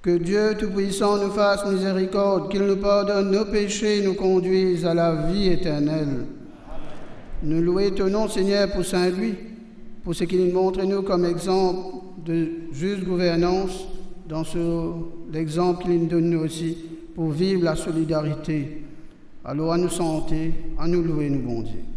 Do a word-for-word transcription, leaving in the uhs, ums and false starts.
Que Dieu Tout-Puissant nous fasse miséricorde, qu'il nous pardonne nos péchés et nous conduise à la vie éternelle. Nous louons ton nom, Seigneur, pour Saint-Louis, pour ce qu'il nous montre nous comme exemple de juste gouvernance, dans ce, l'exemple qu'il nous donne nous aussi, pour vivre la solidarité. Alors à nous santé, à nous louer, nous bon Dieu.